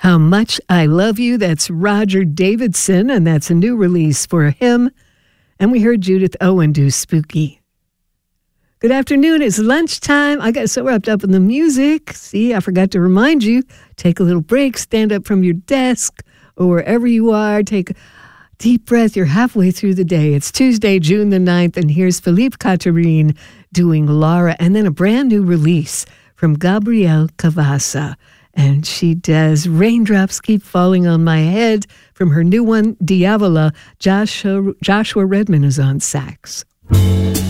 How Much I Love You. That's Roger Davidson, and that's a new release for him. And we heard Judith Owen do Spooky. Good afternoon. It's lunchtime. I got so wrapped up in the music. See, I forgot to remind you. Take a little break. Stand up from your desk or wherever you are. Take a deep breath. You're halfway through the day. It's Tuesday, June the 9th, and here's Philippe Catherine doing Laura, and then a brand new release from Gabrielle Cavassa. And she does Raindrops Keep Falling on My Head from her new one, Diavola. Joshua Redman is on sax.